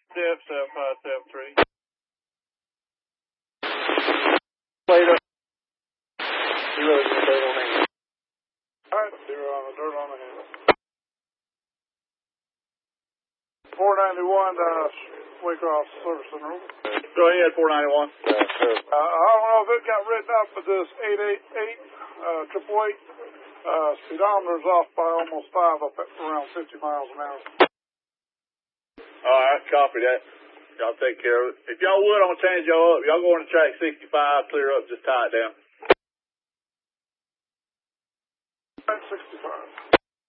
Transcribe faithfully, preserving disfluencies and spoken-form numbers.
Step seven five seven three. Later. Zero is the dirt on the hand. Alright, zero on the dirt on the hand. four ninety-one, uh, Waycross Servicing Room. Go ahead, four ninety-one. Uh, I don't know if it got written up, but this eight eight eight, uh, triple eight, uh, speedometer's off by almost five, up at around fifty miles an hour. Alright, copy that. Y'all take care of it. If y'all would, I'm going to change y'all up. Y'all go on to track sixty-five, clear up, just tie it down. sixty-five.